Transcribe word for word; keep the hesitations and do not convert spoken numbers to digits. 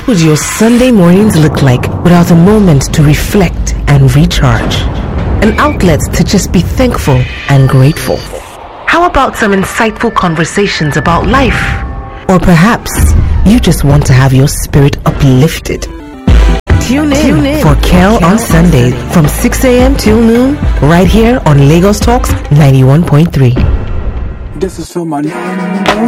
What would your Sunday mornings look like without a moment to reflect and recharge? An outlet to just be thankful and grateful. How about some insightful conversations about life? Or perhaps you just want to have your spirit uplifted. Tune in, Tune in. for Kel on Sunday from six a.m. till noon, right here on Lagos Talks ninety-one point three. This is for my number